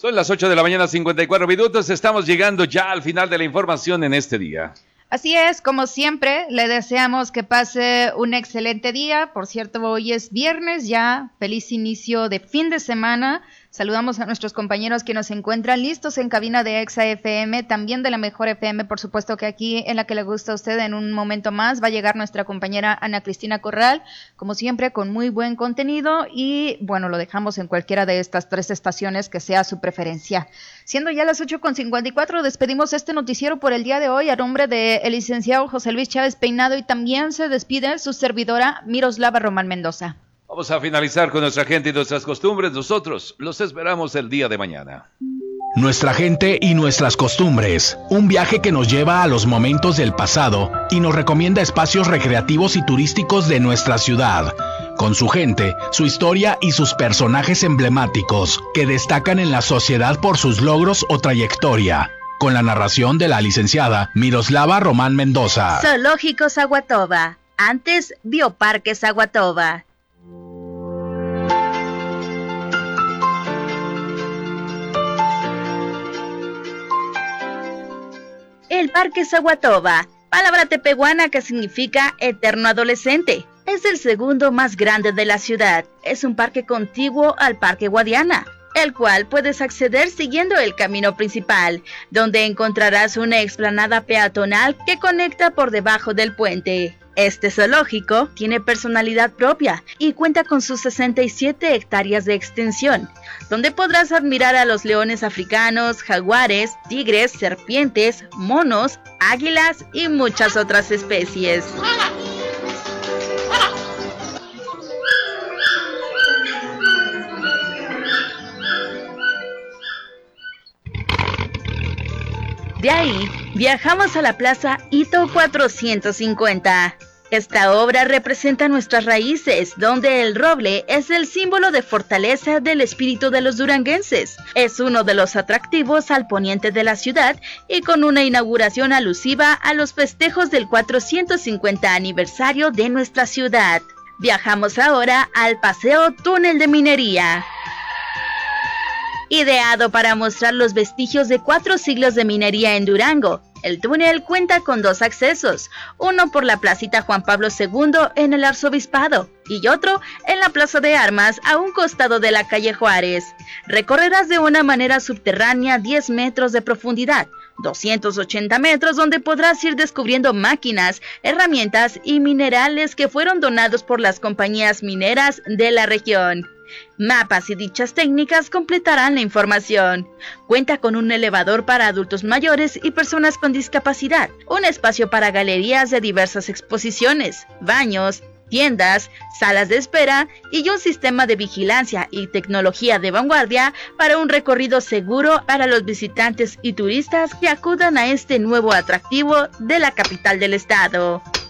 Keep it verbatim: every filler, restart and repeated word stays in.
Son las ocho de la mañana, cincuenta y cuatro minutos. Estamos llegando ya al final de la información en este día. Así es, como siempre, le deseamos que pase un excelente día. Por cierto, hoy es viernes ya, feliz inicio de fin de semana. Saludamos a nuestros compañeros que nos encuentran listos en cabina de Exa F M, también de la Mejor F M, por supuesto que aquí en la que le gusta a usted en un momento más va a llegar nuestra compañera Ana Cristina Corral, como siempre con muy buen contenido y bueno, lo dejamos en cualquiera de estas tres estaciones que sea su preferencia. Siendo ya las ocho con cincuenta y cuatro, despedimos este noticiero por el día de hoy a nombre del licenciado José Luis Chávez Peinado y también se despide su servidora Miroslava Román Mendoza. Vamos a finalizar con nuestra gente y nuestras costumbres. Nosotros los esperamos el día de mañana. Nuestra gente y nuestras costumbres. Un viaje que nos lleva a los momentos del pasado y nos recomienda espacios recreativos y turísticos de nuestra ciudad. Con su gente, su historia y sus personajes emblemáticos que destacan en la sociedad por sus logros o trayectoria. Con la narración de la licenciada Miroslava Román Mendoza. Zoológicos Aguatoba. Antes, Bioparques Aguatoba. El Parque Zaguatoba, palabra tepehuana que significa eterno adolescente. Es el segundo más grande de la ciudad. Es un parque contiguo al Parque Guadiana, el cual puedes acceder siguiendo el camino principal, donde encontrarás una explanada peatonal que conecta por debajo del puente. Este zoológico tiene personalidad propia y cuenta con sus sesenta y siete hectáreas de extensión, donde podrás admirar a los leones africanos, jaguares, tigres, serpientes, monos, águilas y muchas otras especies. De ahí, viajamos a la Plaza Hito cuatrocientos cincuenta. Esta obra representa nuestras raíces, donde el roble es el símbolo de fortaleza del espíritu de los duranguenses. Es uno de los atractivos al poniente de la ciudad y con una inauguración alusiva a los festejos del cuatrocientos cincuenta aniversario de nuestra ciudad. Viajamos ahora al Paseo Túnel de Minería. Ideado para mostrar los vestigios de cuatro siglos de minería en Durango, el túnel cuenta con dos accesos, uno por la placita Juan Pablo segundo en el Arzobispado y otro en la Plaza de Armas a un costado de la calle Juárez. Recorrerás de una manera subterránea diez metros de profundidad, doscientos ochenta metros donde podrás ir descubriendo máquinas, herramientas y minerales que fueron donados por las compañías mineras de la región. Mapas y dichas técnicas completarán la información. Cuenta con un elevador para adultos mayores y personas con discapacidad, un espacio para galerías de diversas exposiciones, baños, tiendas, salas de espera y un sistema de vigilancia y tecnología de vanguardia para un recorrido seguro para los visitantes y turistas que acudan a este nuevo atractivo de la capital del estado.